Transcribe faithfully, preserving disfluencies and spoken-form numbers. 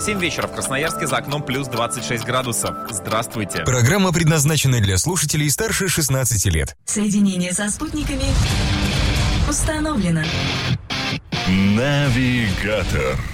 семь вечера в Красноярске, за окном плюс двадцать шесть градусов. Здравствуйте. Программа предназначена для слушателей старше шестнадцати лет. Соединение со спутниками установлено. Навигатор.